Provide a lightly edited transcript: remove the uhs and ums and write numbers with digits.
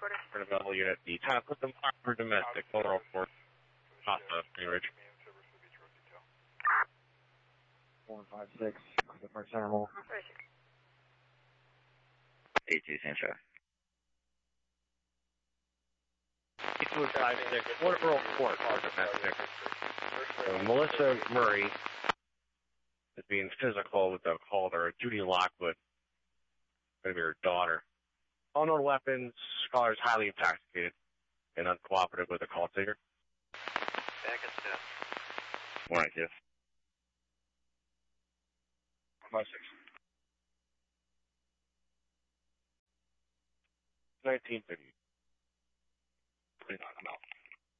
Available unit, the time put them on for domestic, Colorado Port, Costa, Ridge. 156, the first animal. 82, Sancho. 8256, Waterboro Port, domestic. So Melissa Murray is being physical with the caller, Judy Lockwood, going to be her daughter. Unknown weapons, caller is highly intoxicated and uncooperative with the call taker. Back at 10. 182. 56. 1950. 29, I'm out.